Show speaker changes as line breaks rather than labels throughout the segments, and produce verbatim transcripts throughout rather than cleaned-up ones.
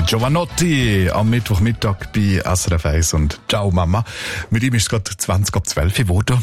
Giovanotti am Mittwochmittag bei S R F eins und Ciao Mama. Mit ihm ist es gerade zwanzig ab zwölf geworden.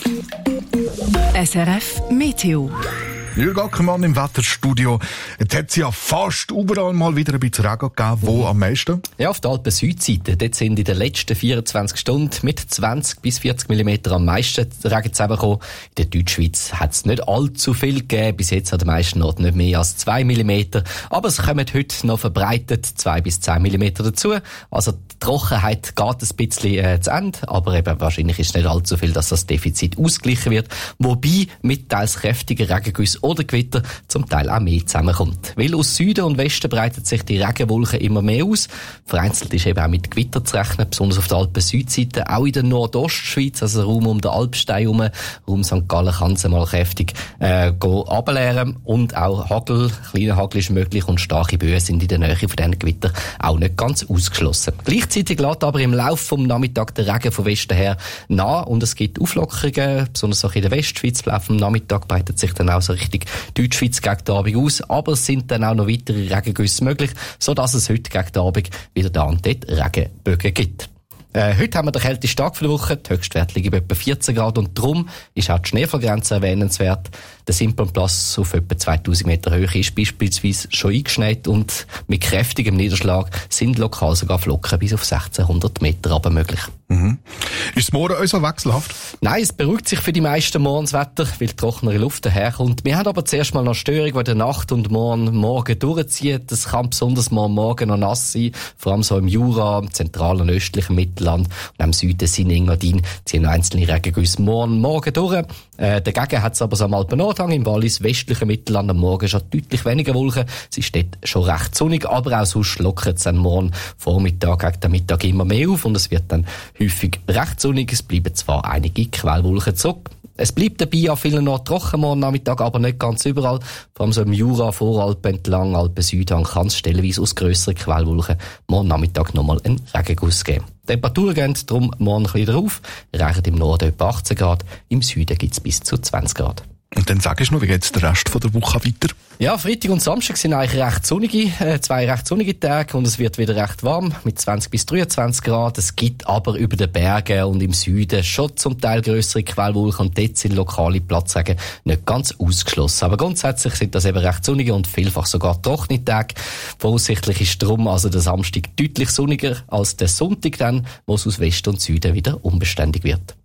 S R F Meteo.
Jürg Ackermann im Wetterstudio. Jetzt hat es ja fast überall mal wieder ein bisschen Regen gegeben. Wo am meisten?
Ja, auf der Alpen-Südseite. Dort sind in den letzten vierundzwanzig Stunden mit zwanzig bis vierzig Millimeter am meisten Regen zusammengekommen. In der Deutschschweiz hat es nicht allzu viel gegeben. Bis jetzt an den meisten Orten nicht mehr als zwei Millimeter. Aber es kommen heute noch verbreitet zwei bis zehn Millimeter dazu. Also die Trockenheit geht ein bisschen äh, zu Ende. Aber eben wahrscheinlich ist es nicht allzu viel, dass das Defizit ausgeglichen wird. Wobei mit teils kräftigen Regengüssen oder Gewitter zum Teil auch mehr zusammenkommt. Weil aus Süden und Westen breitet sich die Regenwolke immer mehr aus. Vereinzelt ist eben auch mit Gewitter zu rechnen, besonders auf der Alpen-Südseite. Auch in der Nordostschweiz, also Raum um den Alpstein herum, Raum Sankt Gallen, kann es mal kräftig äh, runterleeren. Und auch Hagel, kleiner Hagel ist möglich und starke Böen sind in der Nähe von diesen Gewitter auch nicht ganz ausgeschlossen. Gleichzeitig lässt aber im Laufe vom Nachmittag der Regen von Westen her nach und es gibt Auflockerungen, besonders auch in der Westschweiz. Im Laufe vom Nachmittag breitet sich dann auch so richtig Deutschschweiz gegen den Abend aus, aber es sind dann auch noch weitere Regengüsse möglich, sodass es heute gegen den Abend wieder da und dort Regenbögen gibt. Äh, heute haben wir den kältesten Tag der Woche, die Höchstwerte liegen bei etwa vierzehn Grad und darum ist auch die Schneefallgrenze erwähnenswert. Der Simplonplatz auf etwa zweitausend Meter Höhe ist beispielsweise schon eingeschneit und mit kräftigem Niederschlag sind lokal sogar Flocken bis auf sechzehnhundert Meter aber möglich.
Mhm. Ist es morgen auch so wechselhaft?
Nein, es beruhigt sich für die meisten morgen das Wetter, weil die trockene Luft daherkommt. Wir haben aber zuerst mal noch Störung, die in der Nacht und morgen, morgen durchzieht. Das kann besonders morgen, morgen noch nass sein, vor allem so im Jura, im zentralen und östlichen Mittelland und am Süden Sinn-Engadin ziehen noch einzelne Regengüsse morgen, morgen durch. Äh, dagegen hat es aber so am Alpen-Nordhang, im Wallis, westlichen Mittelland am Morgen schon deutlich weniger Wolken. Es ist dort schon recht sonnig, aber auch sonst lockert es dann morgen Vormittag gegen den Mittag immer mehr auf und es wird dann häufig recht sonnig. Es bleiben zwar einige Quellwolken zurück. Es bleibt dabei an vielen Orten trocken morgen Nachmittag, aber nicht ganz überall. Vor allem so im Jura, Voralpen entlang, Alpen-Südhang kann es stellenweise aus grösseren Quellwolken morgen Nachmittag nochmal einen Regenguss geben. Die Temperaturen gehen darum morgen ein bisschen rauf, erreichen im Norden etwa achtzehn Grad, im Süden gibt es bis zu zwanzig Grad.
Und dann sag ich noch, wie geht's der Rest von der Woche weiter?
Ja, Freitag und Samstag sind eigentlich recht sonnige, äh, zwei recht sonnige Tage und es wird wieder recht warm mit zwanzig bis dreiundzwanzig Grad. Es gibt aber über den Bergen und im Süden schon zum Teil grössere Quellwolken und dort sind lokale Platzregen nicht ganz ausgeschlossen. Aber grundsätzlich sind das eben recht sonnige und vielfach sogar trockene Tage. Voraussichtlich ist darum also der Samstag deutlich sonniger als der Sonntag dann, wo es aus Westen und Süden wieder unbeständig wird.